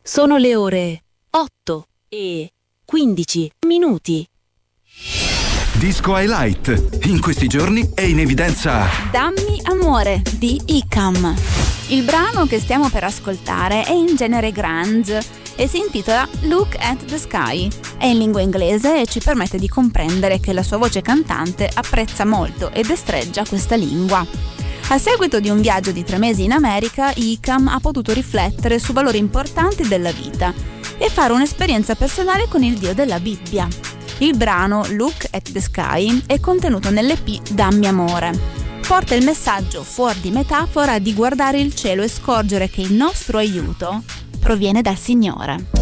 Sono le ore 8:15. Disco Highlight. In questi giorni è in evidenza Dammi amore di ICAM. Il brano che stiamo per ascoltare è in genere grunge e si intitola Look at the Sky. È in lingua inglese e ci permette di comprendere che la sua voce cantante apprezza molto e destreggia questa lingua. A seguito di un viaggio di 3 mesi in America, ICAM ha potuto riflettere su valori importanti della vita e fare un'esperienza personale con il Dio della Bibbia. Il brano Look at the Sky è contenuto nell'EP Dammi amore. Porta il messaggio fuori di metafora di guardare il cielo e scorgere che il nostro aiuto proviene dal Signore.